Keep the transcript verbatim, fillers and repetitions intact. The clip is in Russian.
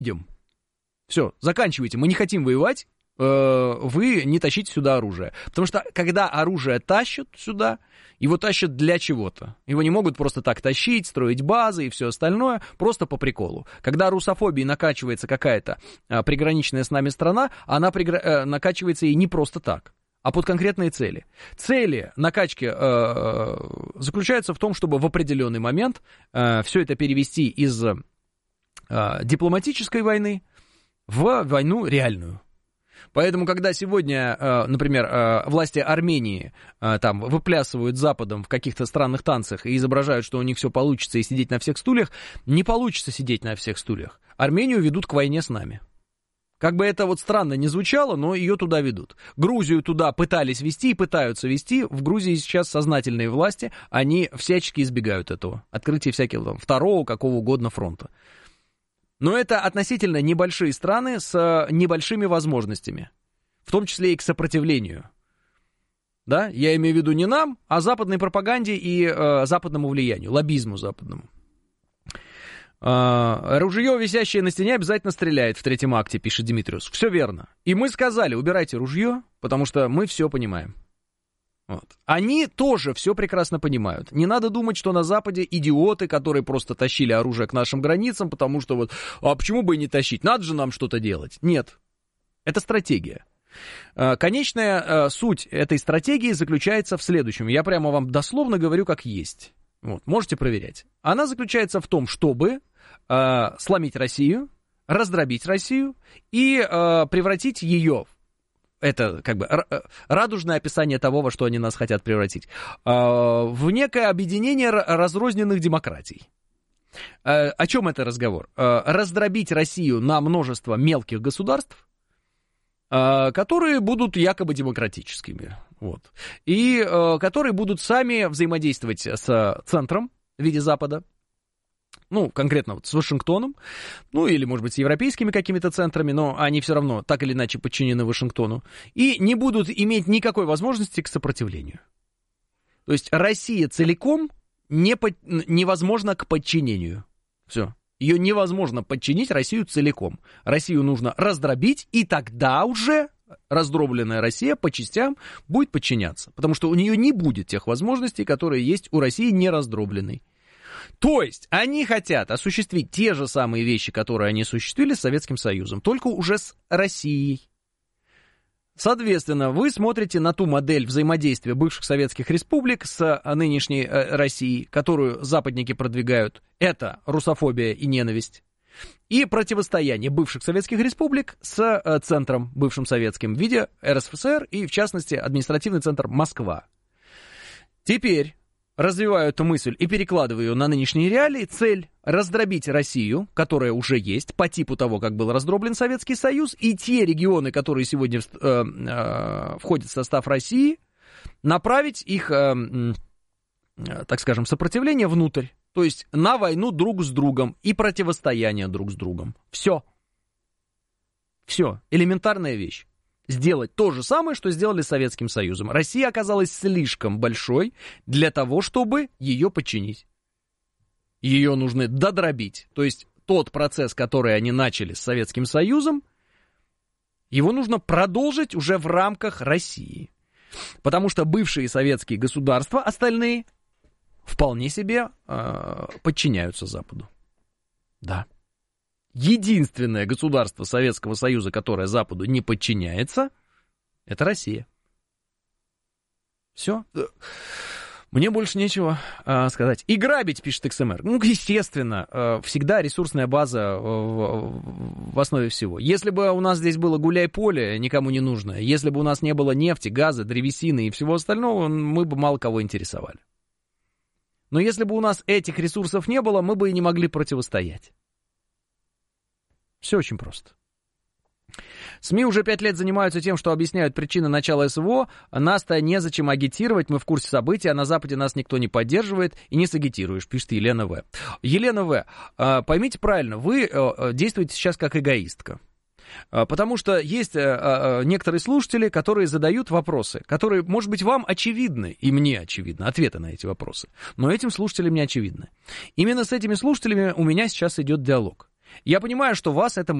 Идем. Все, заканчивайте. Мы не хотим воевать. Вы не тащите сюда оружие. Потому что, когда оружие тащат сюда, его тащат для чего-то. Его не могут просто так тащить, строить базы и все остальное, просто по приколу. Когда русофобией накачивается какая-то приграничная с нами страна, она пригра... накачивается и не просто так, а под конкретные цели. Цели накачки э, заключаются в том, чтобы в определенный момент э, все это перевести из э, дипломатической войны в войну реальную. Поэтому, когда сегодня, например, власти Армении там выплясывают Западом в каких-то странных танцах и изображают, что у них все получится и сидеть на всех стульях, не получится сидеть на всех стульях. Армению ведут к войне с нами. Как бы это вот странно не звучало, но ее туда ведут. Грузию туда пытались вести и пытаются вести. В Грузии сейчас сознательные власти, они всячески избегают этого. Открытия всякого там, второго, какого угодно фронта. Но это относительно небольшие страны с небольшими возможностями, в том числе и к сопротивлению. Да? Я имею в виду не нам, а западной пропаганде и э, западному влиянию, лоббизму западному. Э, ружье, висящее на стене, обязательно стреляет в третьем акте, пишет Димитриус. Все верно. И мы сказали, убирайте ружье, потому что мы все понимаем. Вот. Они тоже все прекрасно понимают. Не надо думать, что на Западе идиоты, которые просто тащили оружие к нашим границам, потому что вот, а почему бы и не тащить? Надо же нам что-то делать. Нет. Это стратегия. Конечная суть этой стратегии заключается в следующем. Я прямо вам дословно говорю, как есть. Вот. Можете проверять. Она заключается в том, чтобы э, сломить Россию, раздробить Россию и э, превратить ее в это как бы радужное описание того, во что они нас хотят превратить, в некое объединение разрозненных демократий. О чем это разговор? Раздробить Россию на множество мелких государств, которые будут якобы демократическими. Вот. И которые будут сами взаимодействовать с центром в виде Запада. Ну, конкретно вот с Вашингтоном, ну, или, может быть, с европейскими какими-то центрами, но они все равно так или иначе подчинены Вашингтону, и не будут иметь никакой возможности к сопротивлению. То есть Россия целиком не под... невозможна к подчинению. Все. Ее невозможно подчинить Россию целиком. Россию нужно раздробить, и тогда уже раздробленная Россия по частям будет подчиняться, потому что у нее не будет тех возможностей, которые есть у России нераздробленной. То есть они хотят осуществить те же самые вещи, которые они осуществили с Советским Союзом, только уже с Россией. Соответственно, вы смотрите на ту модель взаимодействия бывших советских республик с нынешней Россией, которую западники продвигают. Это русофобия и ненависть. И противостояние бывших советских республик с центром бывшим советским в виде эр эс эф эс эр и, в частности, административный центр Москва. Теперь развиваю эту мысль и перекладываю ее на нынешние реалии. Цель — раздробить Россию, которая уже есть, по типу того, как был раздроблен Советский Союз, и те регионы, которые сегодня э, э, входят в состав России, направить их, э, э, так скажем, сопротивление внутрь. То есть на войну друг с другом и противостояние друг с другом. Все. Все. Элементарная вещь. Сделать то же самое, что сделали с Советским Союзом. Россия оказалась слишком большой для того, чтобы ее подчинить. Ее нужно додробить. То есть тот процесс, который они начали с Советским Союзом, его нужно продолжить уже в рамках России. Потому что бывшие советские государства, остальные, вполне себе э, подчиняются Западу. Да. Единственное государство Советского Союза, которое Западу не подчиняется, это Россия. Все. Мне больше нечего а, сказать. И грабить, пишет икс эм эр. Ну, естественно, а, всегда ресурсная база в, в основе всего. Если бы у нас здесь было гуляй-поле, никому не нужное, если бы у нас не было нефти, газа, древесины и всего остального, мы бы мало кого интересовали. Но если бы у нас этих ресурсов не было, мы бы и не могли противостоять. Все очень просто. СМИ уже пять лет занимаются тем, что объясняют причины начала эс вэ о. Нас-то незачем агитировать, мы в курсе событий, а на Западе нас никто не поддерживает и не сагитируешь, пишет Елена В. Елена В., поймите правильно, вы действуете сейчас как эгоистка. Потому что есть некоторые слушатели, которые задают вопросы, которые, может быть, вам очевидны, и мне очевидны, ответы на эти вопросы. Но этим слушателям не очевидны. Именно с этими слушателями у меня сейчас идет диалог. Я понимаю, что вас это